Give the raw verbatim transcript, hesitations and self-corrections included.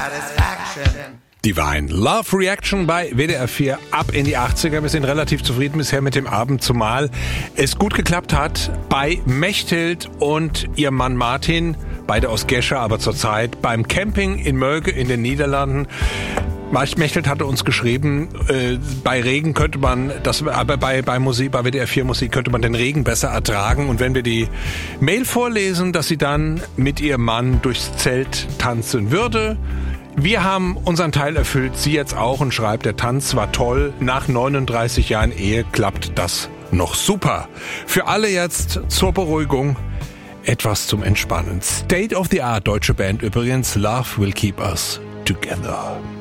satisfaction. Divine Love Reaction bei W D R vier ab in die achtziger. Wir sind relativ zufrieden bisher mit dem Abend, zumal es gut geklappt hat bei Mechthild und ihr Mann Martin, beide aus Gescher, aber zurzeit beim Camping in Mölke in den Niederlanden. Mechthild hatte uns geschrieben, äh, bei Regen könnte man, das, aber bei, bei Musik, bei W D R vier Musik könnte man den Regen besser ertragen. Und wenn wir die Mail vorlesen, dass sie dann mit ihrem Mann durchs Zelt tanzen würde. Wir haben unseren Teil erfüllt, sie jetzt auch, und schreibt, der Tanz war toll. Nach neununddreißig Jahren Ehe klappt das noch super. Für alle jetzt zur Beruhigung etwas zum Entspannen. State of the Art, deutsche Band übrigens. Love will keep us together.